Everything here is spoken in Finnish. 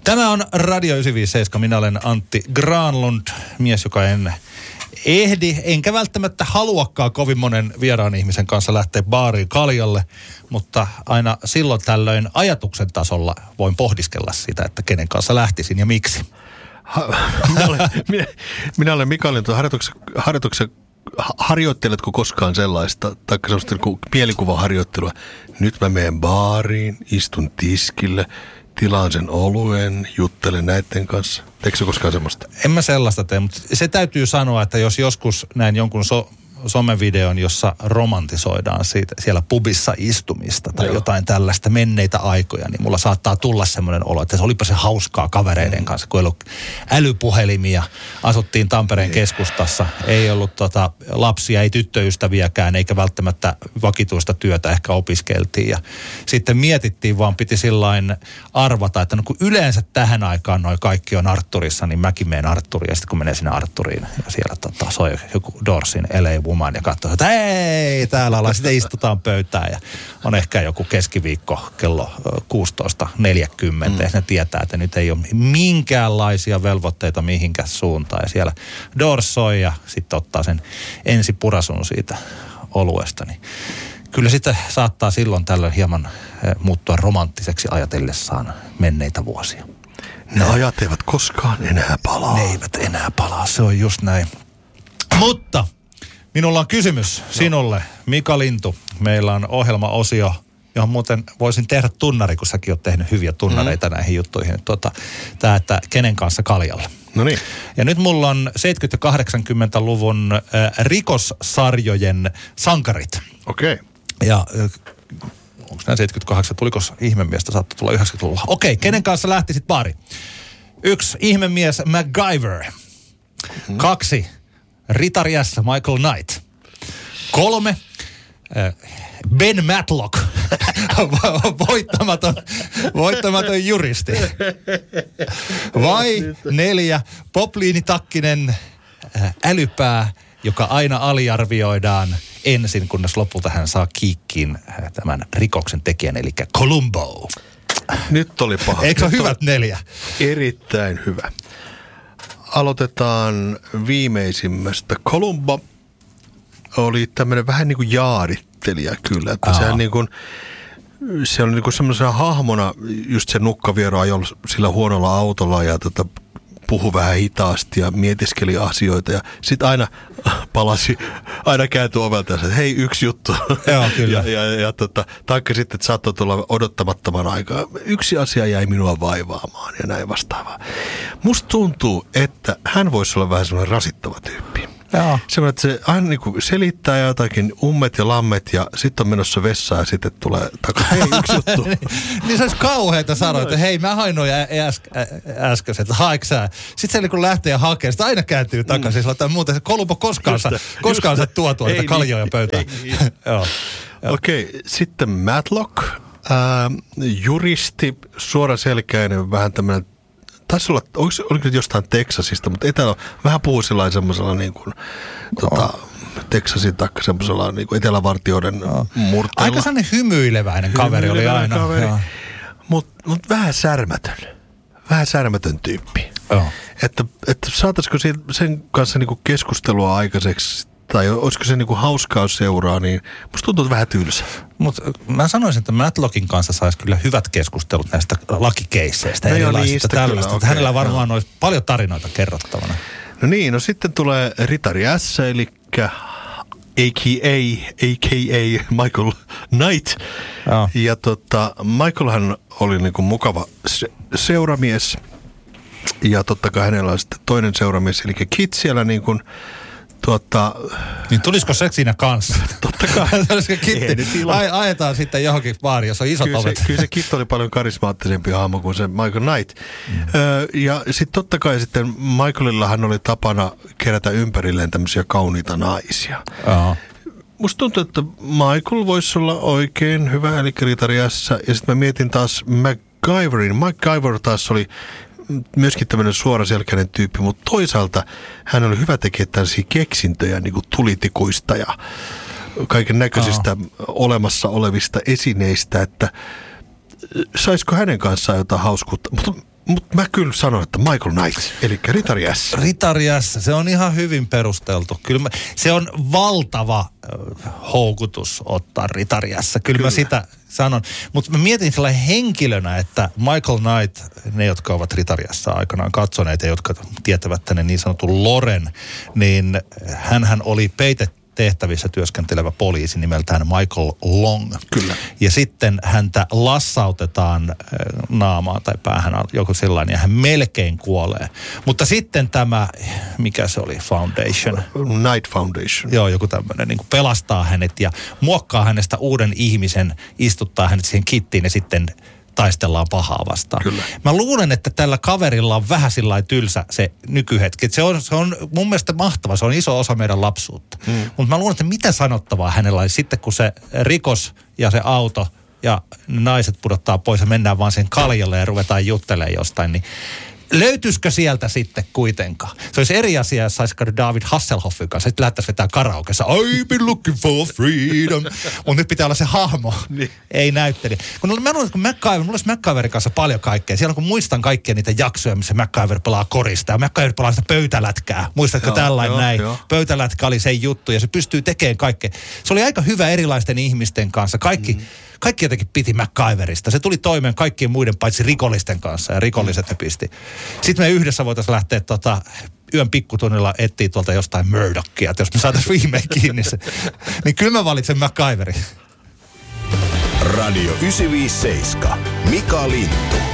Tämä on Radio 957. Minä olen Antti Granlund, mies, joka en ehdi, enkä välttämättä haluakaan kovin monen vieraan ihmisen kanssa lähteä baariin kaljalle, mutta aina silloin tällöin ajatuksen tasolla voin pohdiskella sitä, että kenen kanssa lähtisin ja miksi. Minä olen Mikaelin harjoituksen harjoitteletko koskaan sellaista, tai sellaista niin mielikuvaharjoittelua? Nyt mä menen baariin, istun tiskille, tilaan sen oluen, juttelen näiden kanssa. Teekö se koskaan semmoista? En mä sellaista tee, mutta se täytyy sanoa, että jos joskus näin jonkun somevideon, jossa romantisoidaan siellä pubissa istumista tai jotain tällaista menneitä aikoja, niin mulla saattaa tulla semmoinen olo, että se olipa se hauskaa kavereiden kanssa, kun ei ollut älypuhelimia, asuttiin Tampereen keskustassa, ei ollut lapsia, ei tyttöystäviäkään, eikä välttämättä vakituista työtä ehkä opiskeltiin. Ja sitten mietittiin vaan, piti sillain arvata, että no kun yleensä tähän aikaan noi kaikki on Arturissa, niin mäkin menen Arturiin, ja sitten kun menee sinne Arturiin ja siellä soi joku Doorsin LA Woman ja katsoo, että hei, täällä ollaan, sitten istutaan pöytään ja on ehkä joku keskiviikko kello 16.40 ja ne tietää, että nyt ei ole minkäänlaisia velvoitteita mihinkään suuntaan ja siellä Doors soi ja sitten ottaa sen ensipurasun siitä oluesta, niin kyllä sitten saattaa silloin tällöin hieman muuttua romanttiseksi ajatellessaan menneitä vuosia. Ne ajat eivät koskaan enää palaa. Ne eivät enää palaa, se on just näin. Mutta minulla on kysymys sinulle, Mika Lintu. Meillä on ohjelmaosio, johon muuten voisin tehdä tunnari, kun säkin oot tehnyt hyviä tunnareita näihin juttuihin. Tämä, että kenen kanssa kaljalle. No niin. Ja nyt mulla on 70- ja 80-luvun rikossarjojen sankarit. Okei. Okay. Ja onko nämä 78, tuliko ihmemiestä, saattoi tulla 90-luvulla. Okei, kenen kanssa lähtisit baariin? 1, ihmemies MacGyver. 2, Ritari S, Michael Knight. 3, Ben Matlock, voittamaton juristi. Vai 4, Popliinitakkinen älypää, joka aina aliarvioidaan ensin, kunnes lopulta hän saa kiikkiin tämän rikoksen tekijän, eli Columbo. Nyt oli paha. Eikö se ole hyvät 4? Erittäin hyvä. Aloitetaan viimeisimmästä. Columbo oli tämmöinen vähän niin kuin jaarittelija kyllä. Että sehän niin kuin, se oli niin kuin semmoisena hahmona just se nukkaviero ajoi sillä huonolla autolla ja puhui vähän hitaasti ja mietiskeli asioita ja sitten aina palasi, aina kääntyi ovelta ja sanoi, että hei, yksi juttu. Joo, kyllä. Taikka sitten, että saattoi tulla odottamattoman aikaa. Yksi asia jäi minua vaivaamaan ja näin vastaavaa. Musta tuntuu, että hän voisi olla vähän semmoinen rasittava tyyppi. Joo. Semmoinen, että se aina niin kuin selittää jotakin ummet ja lammet ja sitten on menossa vessaan ja sitten tulee takaisin. Hei, yksi juttu. Niin se olisi kauheata sanoa, että hei, mä hain noin äskeisen, että haiko sä? Sitten se kun lähtee ja hakee, sitten aina kääntyy takaisin. Sillä on muuten se Columbo koskaan sä tuo tuolta kaljoja pöytään. Okei, sitten Matlock, juristi, suoraselkäinen, vähän tämmöinen. Taisi olla, oliko jostain Teksasista, mutta vähän puhuu semmoisella niin kuin, Teksasin taikka semmoisella niin kuin etelävartioiden murteella. Aika sellainen hymyileväinen kaveri oli aina. Mutta vähän särmätön tyyppi. Että saataisiko sen kanssa niin kuin keskustelua aikaiseksi, tai olisiko se niinku hauskaa seuraa, niin musta tuntuu vähän tylsä. Mutta mä sanoisin, että Matlockin kanssa saisi kyllä hyvät keskustelut näistä lakikeisseistä ja erilaisista tällaista. Okay, hänellä varmaan olisi paljon tarinoita kerrottavana. No niin, no sitten tulee Ritari S, eli a.k.a. Michael Knight. Ja Michaelhan oli niinku mukava seuramies. Ja totta kai hänellä on sitten toinen seuramies, eli Kit siellä niin kuin niin tulisiko se siinä kanssa? Totta kai. Ajetaan sitten johonkin baariin, jos on isot ovet. Kyllä se Kit oli paljon karismaattisempi hahmo kuin se Michael Knight. Ja sitten totta kai sitten Michaelillahan oli tapana kerätä ympärilleen tämmöisiä kauniita naisia. Musta tuntuu, että Michael voisi olla oikein hyvä, eli Ritari S. Ja sitten mä mietin taas MacGyverin. MacGyver taas oli myöskin tämmöinen suoraselkäinen tyyppi, mutta toisaalta hän oli hyvä tekemään tällaisia keksintöjä niin kuin tulitikuista ja kaiken näköisistä olemassa olevista esineistä, että saisiko hänen kanssaan jotain hauskuutta. Mutta Mutta mä kyllä sanon, että Michael Knight, eli Ritari S. Ritari S, se on ihan hyvin perusteltu. Kyllä se on valtava houkutus ottaa Ritari S. Kyllä mä sitä sanon. Mutta mä mietin sellainen henkilönä, että Michael Knight, ne jotka ovat Ritari S aikanaan katsoneet ja jotka tietävät tänne niin sanotun Loren, niin hänhän oli tehtävissä työskentelevä poliisi nimeltään Michael Long. Kyllä. Ja sitten häntä lassautetaan naamaan tai päähän joku sellainen ja hän melkein kuolee. Mutta sitten tämä, mikä se oli, Foundation? Night Foundation. Joo, joku tämmöinen, niin kuin pelastaa hänet ja muokkaa hänestä uuden ihmisen, istuttaa hänet siihen kittiin ja sitten taistellaan pahaa vastaan. Kyllä. Mä luulen, että tällä kaverilla on vähän sillain tylsä se nykyhetki. Se on mun mielestä mahtava, se on iso osa meidän lapsuutta. Mutta mä luulen, että mitä sanottavaa hänellä olisi sitten, kun se rikos ja se auto ja naiset pudottaa pois ja mennään vaan sen kaljalle ja ruvetaan juttelemaan jostain, niin löytyisikö sieltä sitten kuitenkaan? Se olisi eri asia, jos saisi David Hasselhoffin kanssa. Sitten lähdettäisiin vetää karaokessa. I've been looking for freedom. Mutta nyt pitää olla se hahmo. Niin. Ei näytteli. Mä luulen, että mulla olisi MacGyverin kanssa paljon kaikkea. Siellä kun muistan kaikkia niitä jaksoja, missä MacGyver pelaa korista. Ja MacGyver pelaa sitä pöytälätkää. Muistatko tällainen näin? Joo. Pöytälätkä oli se juttu ja se pystyy tekemään kaikkea. Se oli aika hyvä erilaisten ihmisten kanssa. Kaikki jotenkin piti MacGyverista. Se tuli toimeen kaikkien muiden paitsi rikollisten kanssa ja rikolliset ne pisti. Sitten me yhdessä voitaisiin lähteä yön pikkutunnilla etsiä tuolta jostain Murdochia, että jos me saataisiin viimein kiinni se. Niin kyllä mä valitsen MacGyverin. Radio 957. Mika Lintu.